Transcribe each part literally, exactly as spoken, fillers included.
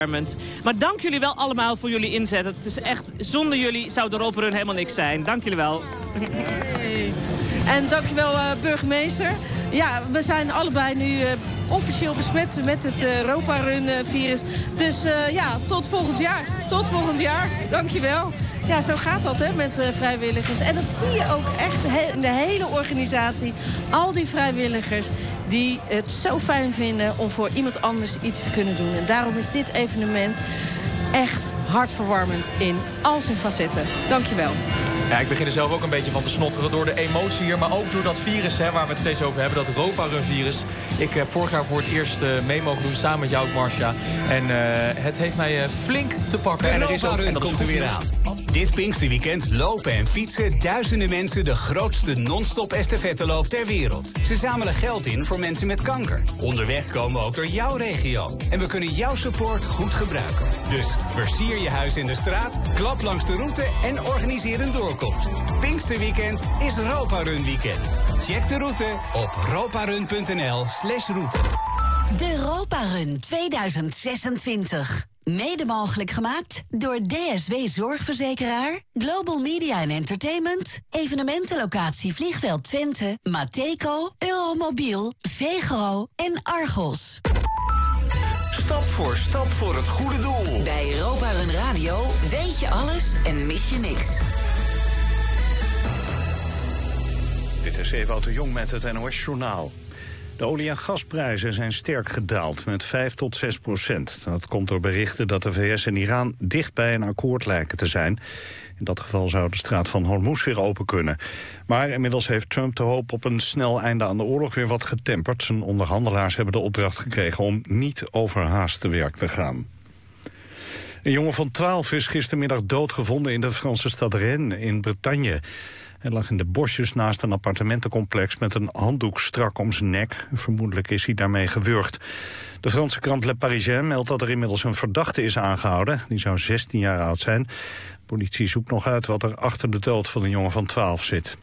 Maar dank jullie wel allemaal voor jullie inzet. Het is echt, zonder jullie zou de Europa Run helemaal niks zijn. Dank jullie wel. Hey. En dankjewel uh, burgemeester. Ja, we zijn allebei nu uh, officieel besmet met het uh, Europa Run uh, virus. Dus uh, ja, tot volgend jaar. Tot volgend jaar. Dankjewel. Ja, zo gaat dat hè, met uh, vrijwilligers. En dat zie je ook echt he- in de hele organisatie. Al die vrijwilligers die het zo fijn vinden om voor iemand anders iets te kunnen doen. En daarom is dit evenement echt hartverwarmend in al zijn facetten. Dankjewel. Ja, ik begin er zelf ook een beetje van te snotteren door de emotie hier, maar ook door dat virus hè, waar we het steeds over hebben, dat Europa-Run-virus. Ik heb vorig jaar voor het eerst uh, mee mogen doen samen met jou, Marcia. En uh, het heeft mij uh, flink te pakken. De en er is ook, en dat komt is er weer aan. Dit Pinksterweekend lopen en fietsen duizenden mensen de grootste non-stop estafetteloop ter wereld. Ze zamelen geld in voor mensen met kanker. Onderweg komen we ook door jouw regio. En we kunnen jouw support goed gebruiken. Dus versier je huis in de straat, klap langs de route en organiseer een doorkomst. Pinksterweekend is Europa Run Weekend. Check de route op roparun.nl slash route. De Europa Run tweeduizend zesentwintig. Mede mogelijk gemaakt door D S W Zorgverzekeraar, Global Media en Entertainment, evenementenlocatie Vliegveld Twente, Mateco, Euromobiel, Vegro en Argos. Stap voor stap voor het goede doel. Bij Europa Run Radio weet je alles en mis je niks. Dit is Ewout de Jong met het N O S-journaal. De olie- en gasprijzen zijn sterk gedaald, met vijf tot zes procent. Dat komt door berichten dat de V S en Iran dicht bij een akkoord lijken te zijn. In dat geval zou de straat van Hormuz weer open kunnen. Maar inmiddels heeft Trump de hoop op een snel einde aan de oorlog weer wat getemperd. Zijn onderhandelaars hebben de opdracht gekregen om niet overhaast te werk te gaan. Een jongen van twaalf is gistermiddag doodgevonden in de Franse stad Rennes in Bretagne. Hij lag in de bosjes naast een appartementencomplex met een handdoek strak om zijn nek. Vermoedelijk is hij daarmee gewurgd. De Franse krant Le Parisien meldt dat er inmiddels een verdachte is aangehouden. Die zou zestien jaar oud zijn. De politie zoekt nog uit wat er achter de dood van een jongen van twaalf zit.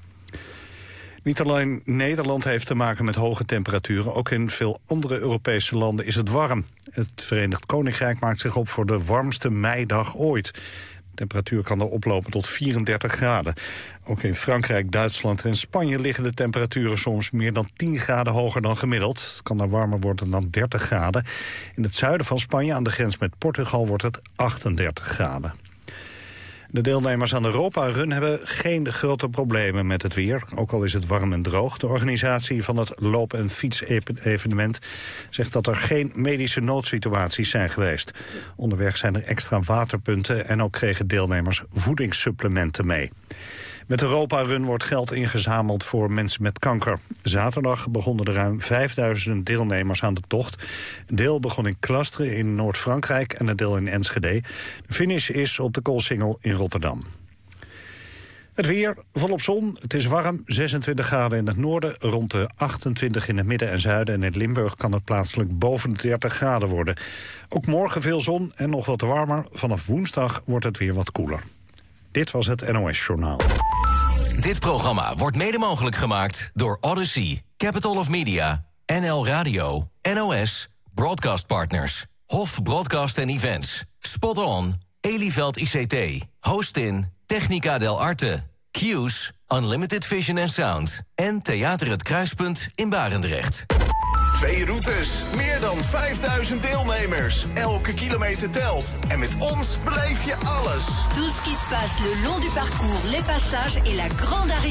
Niet alleen Nederland heeft te maken met hoge temperaturen, ook in veel andere Europese landen is het warm. Het Verenigd Koninkrijk maakt zich op voor de warmste meidag ooit. De temperatuur kan er oplopen tot vierendertig graden. Ook in Frankrijk, Duitsland en Spanje liggen de temperaturen soms meer dan tien graden hoger dan gemiddeld. Het kan er warmer worden dan dertig graden. In het zuiden van Spanje, aan de grens met Portugal, wordt het achtendertig graden. De deelnemers aan de Europa Run hebben geen grote problemen met het weer. Ook al is het warm en droog. De organisatie van het loop- en fietsevenement zegt dat er geen medische noodsituaties zijn geweest. Onderweg zijn er extra waterpunten en ook kregen deelnemers voedingssupplementen mee. Met de Europa Run wordt geld ingezameld voor mensen met kanker. Zaterdag begonnen er ruim vijfduizend deelnemers aan de tocht. Een deel begon in Klastre in Noord-Frankrijk en een deel in Enschede. De finish is op de Koolsingel in Rotterdam. Het weer, volop zon, het is warm, zesentwintig graden in het noorden, rond de achtentwintig in het midden en zuiden. En in Limburg kan het plaatselijk boven de dertig graden worden. Ook morgen veel zon en nog wat warmer. Vanaf woensdag wordt het weer wat koeler. Dit was het N O S-journaal. Dit programma wordt mede mogelijk gemaakt door Odyssey, Capital of Media, N L Radio, N O S, Broadcast Partners, Hof Broadcast en Events, Spot On, Elieveld I C T, Hostin, Technica del Arte, Q's, Unlimited Vision and Sound en Theater Het Kruispunt in Barendrecht. Twee routes, meer dan vijfduizend deelnemers. Elke kilometer telt. En met ons beleef je alles. Tout ce qui se passe le long du parcours, les passages et la grande arrivée.